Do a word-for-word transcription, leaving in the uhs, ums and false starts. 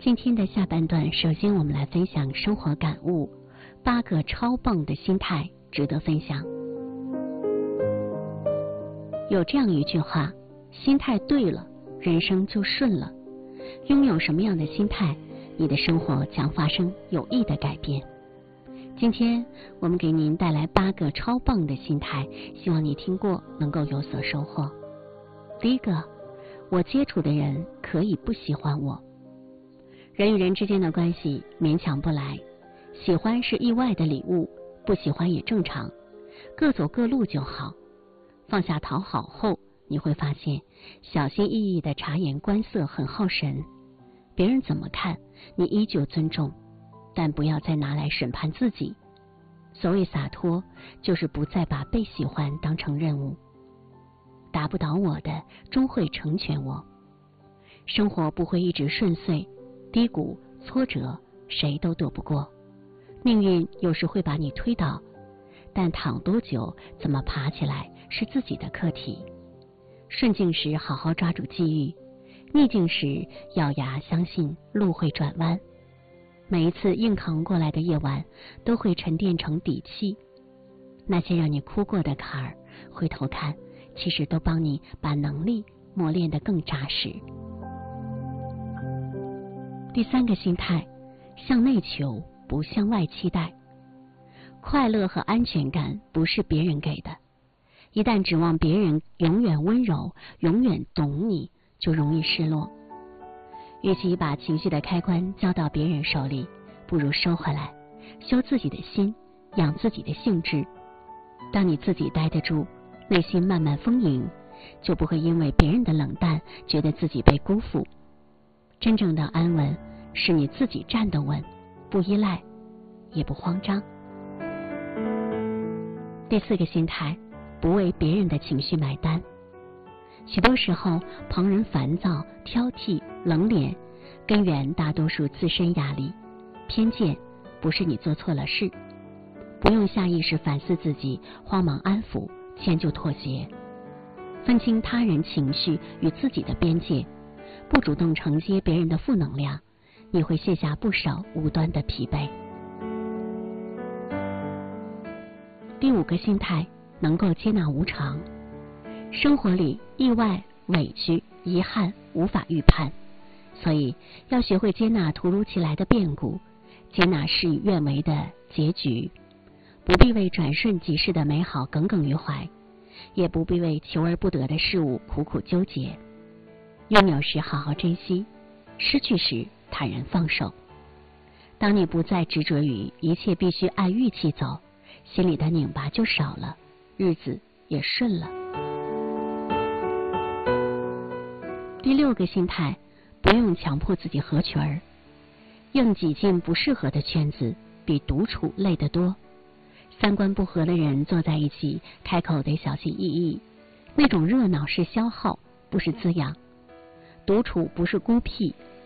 今天的下半段，首先我们来分享生活感悟，八个超棒的心态值得分享。有这样一句话，心态对了，人生就顺了。拥有什么样的心态，你的生活将发生有益的改变。今天我们给您带来八个超棒的心态，希望你听过能够有所收获。第一个，我接触的人可以不喜欢我。人与人之间的关系勉强不来，喜欢是意外的礼物，不喜欢也正常，各走各路就好。放下讨好后，你会发现小心翼翼的察言观色很耗神，别人怎么看你依旧尊重，但不要再拿来审判自己。所谓洒脱，就是不再把被喜欢当成任务。打不倒我的，终会成全我。生活不会一直顺遂，低谷挫折谁都躲不过，命运有时会把你推倒，但躺多久怎么爬起来是自己的课题。顺境时好好抓住机遇，逆境时咬牙相信路会转弯。每一次硬扛过来的夜晚都会沉淀成底气，那些让你哭过的坎儿，回头看其实都帮你把能力磨练得更扎实。第三个心态，向内求，不向外期待。快乐和安全感不是别人给的，一旦指望别人永远温柔，永远懂你，就容易失落。与其把情绪的开关交到别人手里，不如收回来，修自己的心，养自己的兴致。当你自己待得住，内心慢慢丰盈，就不会因为别人的冷淡觉得自己被辜负。真正的安稳是你自己站得稳，不依赖也不慌张。第四个心态，不为别人的情绪买单。许多时候旁人烦躁、挑剔、冷脸，根源大多数自身压力、偏见，不是你做错了事。不用下意识反思自己，慌忙安抚，迁就妥协。分清他人情绪与自己的边界，不主动承接别人的负能量，你会卸下不少无端的疲惫。第五个心态，能够接纳无常。生活里意外、委屈、遗憾无法预判，所以要学会接纳突如其来的变故，接纳事与愿违的结局，不必为转瞬即逝的美好耿耿于怀，也不必为求而不得的事物苦苦纠结。拥有时好好珍惜，失去时坦然放手。当你不再执着于一切必须按预期走，心里的拧巴就少了，日子也顺了。第六个心态，不用强迫自己合群儿。硬挤进不适合的圈子，比独处累得多。三观不合的人坐在一起，开口得小心翼翼，那种热闹是消耗，不是滋养。独处不是孤僻，